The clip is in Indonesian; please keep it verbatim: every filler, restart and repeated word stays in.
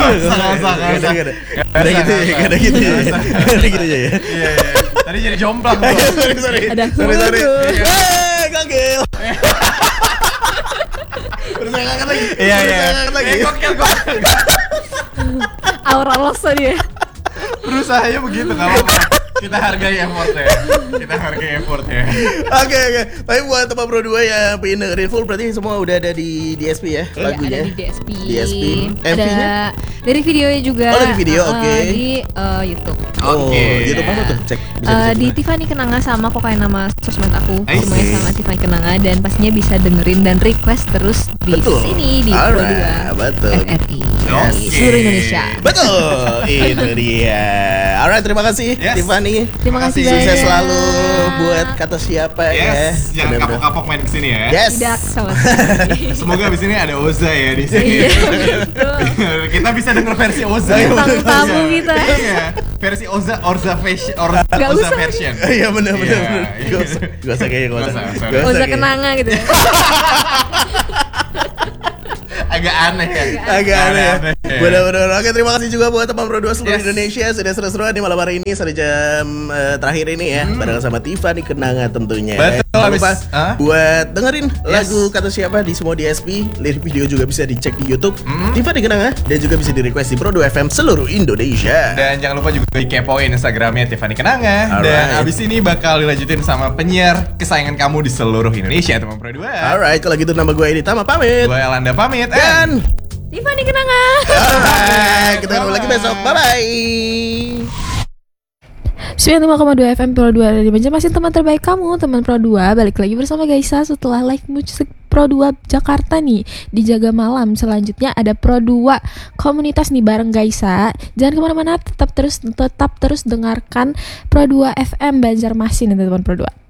Enggak usah, enggak usah. Gak ada gitu ya, gak ada gitu ya. Gak ada gitu ya. Iya, iya. Tadi jadi jomplang tuh. Sorry, sorry. Ada Sorry, sorry. huruf. Eh, gokil. Berusaha ngangkat lagi. Iya, iya. Berusaha ngangkat lagi. Eh, gokil, gokil. Aura loss tadi ya. Berusahanya begitu, gak apa-apa. Kita hargai effortnya. Kita hargai effortnya. Oke, oke. Tapi buat teman Pro dua yang pengen dengerin full berarti semua udah ada di D S P ya Iya, lagunya. ada di D S P. D S P. M V-nya? Ada dari videonya juga. Oh, dari video, uh, oke. Di uh, YouTube. Oh, Oke. YouTube apa tuh? Cek. Bisa Uh, dicek di juga. Tiffany Kenanga sama kok kayak nama sosmed aku I semuanya see. sama Tiffany Kenanga dan pastinya bisa dengerin dan request terus di Betul. sini di Pro Alright, dua betul. F R I Yes. di seluruh Indonesia. Betul, itu dia. Alright, terima kasih Yes. Tiffany. Terima kasih Sukses banyak. Sukses selalu buat kata siapa Yes, ya. jangan Bener-bener. kapok-kapok main kesini ya. Yes. Tidak sama sekali. Semoga abis ini ada Oza ya di sini. Iya, betul. Kita bisa denger versi Oza. Iya, Bintang tamu Iya. kita. Iya, versi Oza, Orza fashion, Orza, Gak Oza usah. version. Iya benar benar. Iya, benar. iya. Gak usah, gak usah kayaknya gak usah. Gak usah, Gak sorry. Oza kayaknya. Kenanga gitu ya. Agak aneh ya. Agak aneh ya. Aneh. Benar-benar. Oke, terima kasih juga buat teman Pro dua seluruh Yes. Indonesia sudah seru-seruan di malam hari ini sampai jam eh, terakhir ini ya, barengan sama Tiffany Kenanga tentunya. Betul, Jangan lupa habis- Hah? buat dengerin Yes. lagu kata siapa di semua D S P. Lirik video juga bisa dicek di YouTube Hmm. Tiffany Kenanga dan juga bisa di request di Pro dua F M seluruh Indonesia. Dan jangan lupa juga dikepoin Instagramnya Tiffany Kenanga. Dan Alright. abis ini bakal dilanjutin sama penyiar kesayangan kamu di seluruh Indonesia, teman Pro dua. Alright, kalau gitu nama gue Edi Tama pamit. Gue Elanda pamit. Dan Tiffany Kenanga. alright, kita ketemu lagi Bye-bye. besok. Bye bye. sembilan puluh lima koma dua F M Pro dua dari Banjarmasin, teman terbaik kamu, teman Pro dua. Balik lagi bersama Gaisa setelah live musik Pro dua Jakarta nih di Jaga Malam. Selanjutnya ada Pro dua komunitas nih bareng Gaisa. Jangan kemana-mana, tetap terus tetap terus dengarkan Pro dua F M Banjarmasin ya teman Pro dua.